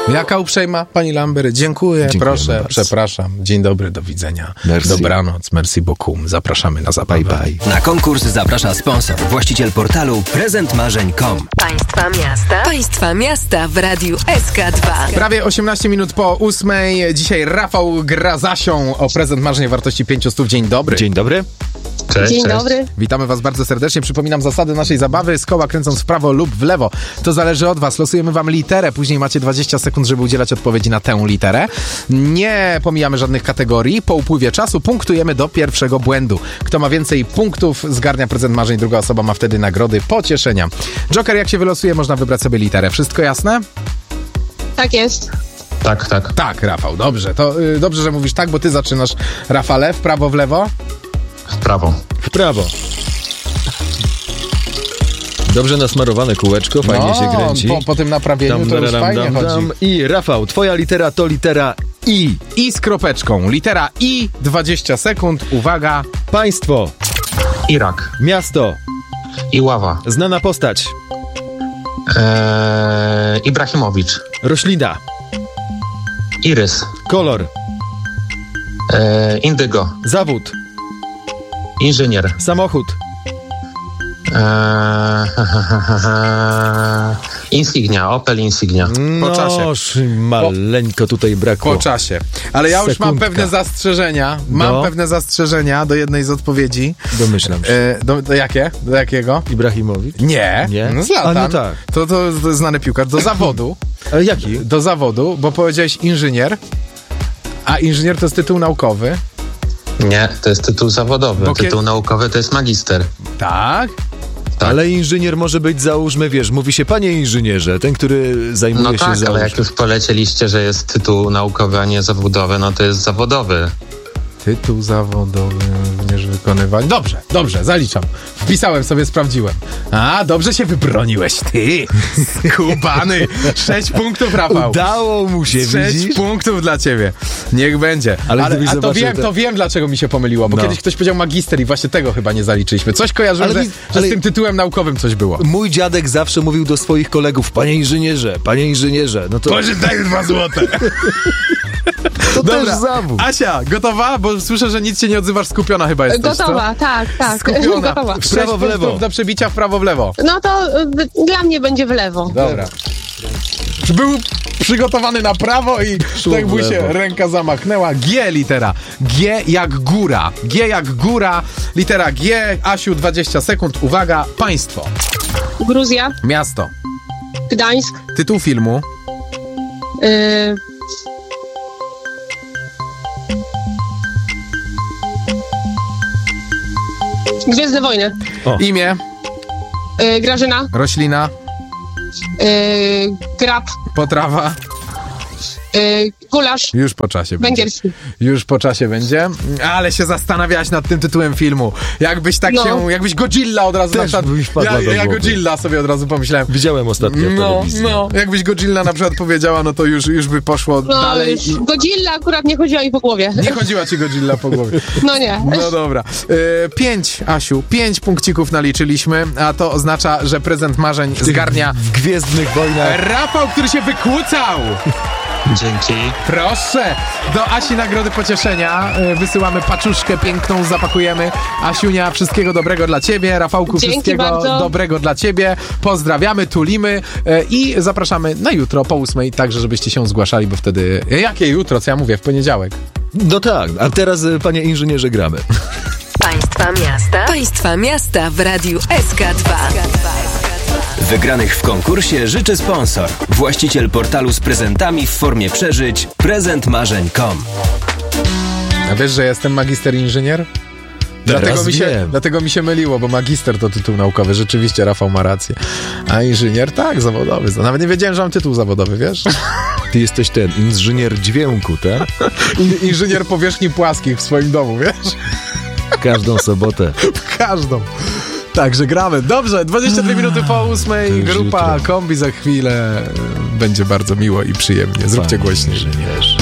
Jaka uprzejma pani Lambert. Dziękuję, proszę, bardzo. Przepraszam. Dzień dobry, do widzenia. Merci. Dobranoc, merci beaucoup. Zapraszamy na zabawę. Bye, bye. Na konkurs zaprasza sponsor, właściciel portalu prezentmarzeń.com. Państwa miasta w Radiu SK2. Prawie 18 minut po 8. Dzisiaj Rafał gra z Asią o prezent marzeń wartości 500. Dzień dobry. Dzień dobry. Cześć, Dzień dobry. Witamy was bardzo serdecznie. Przypominam zasady naszej zabawy. Z koła kręcąc w prawo lub w lewo. To zależy od was. Losujemy wam literę. Później macie 20 sekund, żeby udzielać odpowiedzi na tę literę. Nie pomijamy żadnych kategorii. Po upływie czasu punktujemy do pierwszego błędu. Kto ma więcej punktów, zgarnia prezent marzeń. Druga osoba ma wtedy nagrody pocieszenia. Joker, jak się wylosuje, można wybrać sobie literę. Wszystko jasne? Tak jest. Tak. Tak, Rafał. Dobrze. To dobrze, że mówisz tak, bo ty zaczynasz, Rafale. W prawo, w lewo? W prawo. W prawo. Dobrze nasmarowane kółeczko, fajnie się kręci. Po tym naprawieniu to już fajnie chodzi. I Rafał, twoja litera to litera I. I z kropeczką. Litera I, 20 sekund. Uwaga. Państwo. Irak. Miasto. Iława. Znana postać. Ibrahimowicz. Roślina. Irys. Kolor. Indygo. Zawód. Inżynier. Samochód. Insignia. Opel Insignia. Po czasie. Noż, maleńko tutaj brakło. Po czasie. Ale ja już Sekundka. mam pewne zastrzeżenia. Do jednej z odpowiedzi. Domyślam się. Do jakie? Do jakiego? Ibrahimowicz? Nie. Nie? No Zlatan. A, no tak. To jest znany piłkarz. Do zawodu. Ale jaki? Do zawodu, bo powiedziałeś inżynier. A inżynier to jest tytuł naukowy. Nie, to jest tytuł zawodowy. Bo Tytuł naukowy to jest magister. Tak. Tak. Ale inżynier może być, załóżmy, wiesz, mówi się panie inżynierze, ten, który zajmuje No się tak, załóżmy. ale jak już polecieliście, że jest tytuł naukowy, a nie zawodowy, no to jest zawodowy. Tytuł zawodowy, również wykonywanie. Dobrze, zaliczam. Wpisałem sobie, sprawdziłem. A, dobrze się wybroniłeś, ty. Skubany. 6 punktów, Rafał. Udało mu się, 6 widzisz? punktów dla ciebie. Niech będzie. Ale to wiem, dlaczego mi się pomyliło, bo kiedyś ktoś powiedział magister i właśnie tego chyba nie zaliczyliśmy. Coś kojarzyłem, że z tym tytułem naukowym coś było. Mój dziadek zawsze mówił do swoich kolegów, panie inżynierze, no to... Może daj 2 złote. To Dobra. też zawód. Asia, gotowa? Bo słyszę, że nic się nie odzywasz, skupiona chyba jesteś. Gotowa, co? tak. Skupiona. Gotowa. W 6 prawo, w lewo. punktów do przebicia, w prawo, w lewo. No to dla mnie będzie w lewo. Dobra. Był przygotowany na prawo i tak mu się ręka zamachnęła. G litera. G jak góra. G jak góra. Litera G. Asiu, 20 sekund. Uwaga. Państwo. Gruzja, Miasto. Gdańsk, Tytuł filmu. Gwiezdne Wojny, Imię. Grażyna, Roślina. Grab, Potrawa. Gulasz, Już po czasie będzie. węgierski. Już po czasie będzie. Ale się zastanawiałaś nad tym tytułem filmu. Jakbyś jakbyś Godzilla od razu Też na przykład... by mi wpadła do Ja głowy. Godzilla sobie od razu pomyślałem. Widziałem ostatnio w telewizji. Jakbyś Godzilla na przykład powiedziała, no to już by poszło No dalej. już Godzilla akurat nie chodziła mi po głowie. Nie chodziła ci Godzilla po głowie. No nie. No dobra. 5, Asiu, 5 punkcików naliczyliśmy, a to oznacza, że prezent marzeń zgarnia W Gwiezdnych Wojnach. Rafał, który się wykłócał. Dzięki. Proszę, do Asi nagrody pocieszenia wysyłamy paczuszkę piękną, zapakujemy. Asiunia, wszystkiego dobrego dla ciebie. Rafałku, Dzięki wszystkiego bardzo. dobrego dla ciebie. Pozdrawiamy, tulimy i zapraszamy na jutro po 8, także żebyście się zgłaszali, bo wtedy... Jakie jutro? Co ja mówię? W poniedziałek. No tak, a teraz, panie inżynierze, gramy. Państwa miasta w Radiu SK2. Wygranych w konkursie życzy sponsor, właściciel portalu z prezentami w formie przeżyć prezentmarzeń.com. A wiesz, że jestem magister inżynier? Dlatego mi się myliło, bo magister to tytuł naukowy. Rzeczywiście Rafał ma rację. A inżynier? Tak, zawodowy. Nawet nie wiedziałem, że mam tytuł zawodowy, wiesz? Ty jesteś ten inżynier dźwięku, tak? Inżynier powierzchni płaskich w swoim domu, wiesz? Każdą sobotę. Każdą. Także gramy. Dobrze, 22 minuty po 8. Grupa jutro. Kombi za chwilę. Będzie bardzo miło i przyjemnie. Zróbcie głośniej. Inżynier.